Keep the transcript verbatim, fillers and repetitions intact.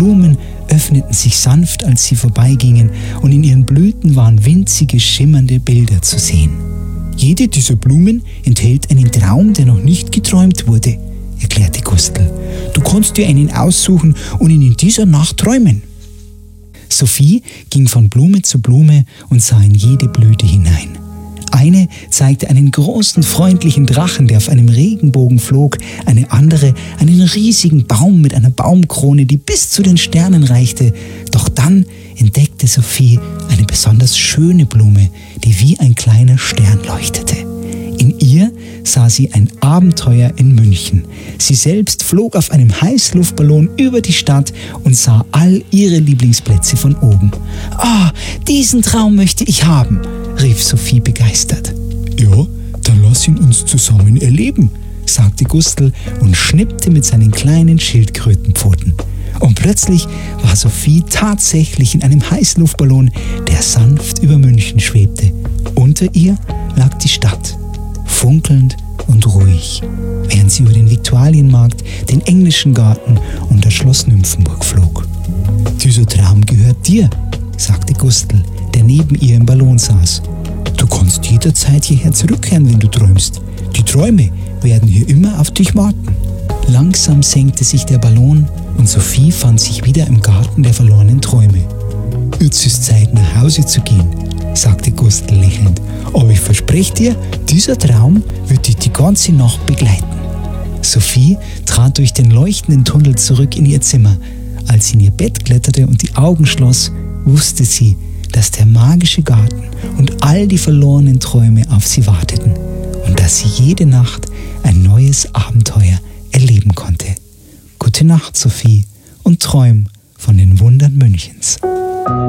Blumen öffneten sich sanft, als sie vorbeigingen, und in ihren Blüten waren winzige, schimmernde Bilder zu sehen. »Jede dieser Blumen enthält einen Traum, der noch nicht geträumt wurde«, erklärte Gustl. »Du kannst dir einen aussuchen und ihn in dieser Nacht träumen.« Sophie ging von Blume zu Blume und sah in jede Blüte hinein. Eine zeigte einen großen, freundlichen Drachen, der auf einem Regenbogen flog, eine andere einen riesigen Baum mit einer Baumkrone, die bis zu den Sternen reichte. Doch dann entdeckte Sophie eine besonders schöne Blume, die wie ein kleiner Stern leuchtete. In ihr sah sie ein Abenteuer in München. Sie selbst flog auf einem Heißluftballon über die Stadt und sah all ihre Lieblingsplätze von oben. »Ah, diesen Traum möchte ich haben«, rief Sophie begeistert. »Ja, dann lass ihn uns zusammen erleben«, sagte Gustl und schnippte mit seinen kleinen Schildkrötenpfoten. Und plötzlich war Sophie tatsächlich in einem Heißluftballon, der sanft über München schwebte. Unter ihr lag die Stadt, funkelnd und ruhig, während sie über den Viktualienmarkt, den englischen Garten und das Schloss Nymphenburg flog. »Dieser Traum gehört dir«, sagte Gustl, der neben ihr im Ballon saß. »Du kannst jederzeit hierher zurückkehren, wenn du träumst. Die Träume werden hier immer auf dich warten.« Langsam senkte sich der Ballon und Sophie fand sich wieder im Garten der verlorenen Träume. »Jetzt ist Zeit, nach Hause zu gehen«, sagte Gustl lächelnd. »Aber ich verspreche dir, dieser Traum wird dich die ganze Nacht begleiten.« Sophie trat durch den leuchtenden Tunnel zurück in ihr Zimmer. Als sie in ihr Bett kletterte und die Augen schloss, wusste sie, dass der magische Garten und all die verlorenen Träume auf sie warteten und dass sie jede Nacht ein neues Abenteuer erleben konnte. Gute Nacht, Sophie, und träum von den Wundern Münchens.